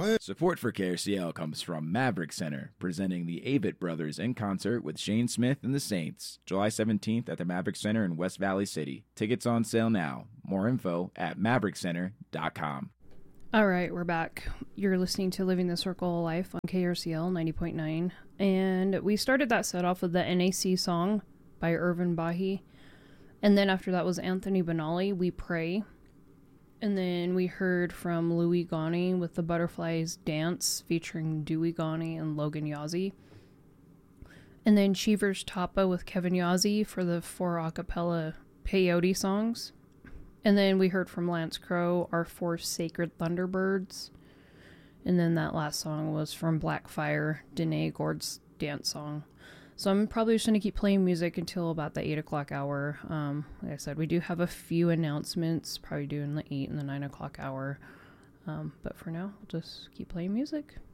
What? Support for KRCL comes from Maverick Center, presenting the Avett Brothers in concert with Shane Smith and the Saints, July 17th at the Maverick Center in West Valley City. Tickets on sale now. More info at maverickcenter.com. All right, we're back. You're listening to Living the Circle of Life on KRCL 90.9. And we started that set off with the NAC song by Irvin Bahi. And then after that was Anthony Benali, We Pray. And then we heard from Louis Ghani with The Butterflies Dance featuring Dewey Ghani and Logan Yazzie. And then Cheever's Tapa with Kevin Yazzie for the 4 a cappella peyote songs. And then we heard from Lance Crow, Our 4 Sacred Thunderbirds. And then that last song was from Blackfire, Danae Gord's dance song. So I'm probably just going to keep playing music until about the 8 o'clock hour. Like I said, we do have a few announcements, probably doing the 8 and the 9 o'clock hour. But for now, we'll just keep playing music.